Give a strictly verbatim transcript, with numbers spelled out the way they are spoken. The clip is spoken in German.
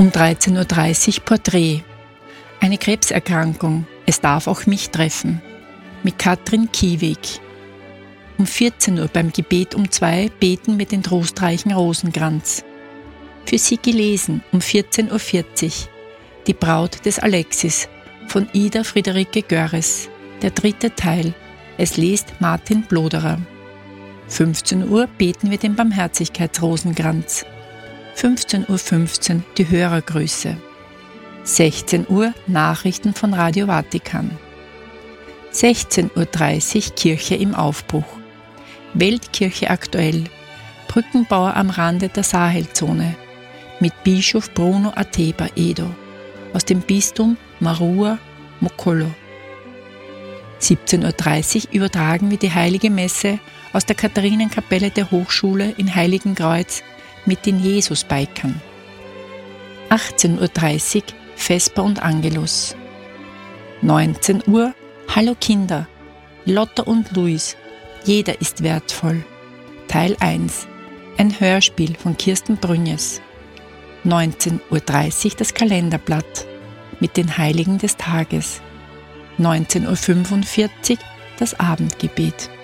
Um dreizehn Uhr dreißig Porträt. Eine Krebserkrankung. Es darf auch mich treffen. Mit Katrin Kiewig. Um vierzehn Uhr beim Gebet um zwei beten wir den trostreichen Rosenkranz. Für Sie gelesen um vierzehn Uhr vierzig. Die Braut des Alexis von Ida Friederike Görres. Der dritte Teil. Es liest Martin Bloderer. fünfzehn Uhr beten wir den Barmherzigkeitsrosenkranz. fünfzehn Uhr fünfzehn die Hörergrüße. sechzehn Uhr Nachrichten von Radio Vatikan. sechzehn Uhr dreißig Kirche im Aufbruch. Weltkirche aktuell. Brückenbauer am Rande der Sahelzone. Mit Bischof Bruno Ateba Edo aus dem Bistum Marua Mokolo. siebzehn Uhr dreißig übertragen wir die Heilige Messe aus der Katharinenkapelle der Hochschule in Heiligenkreuz mit den Jesusbikern. achtzehn Uhr dreißig Vesper und Angelus. neunzehn Uhr Hallo Kinder, Lotta und Luis, jeder ist wertvoll. Teil eins. Ein Hörspiel von Kirsten Brünjes. neunzehn Uhr dreißig das Kalenderblatt mit den Heiligen des Tages. neunzehn Uhr fünfundvierzig das Abendgebet.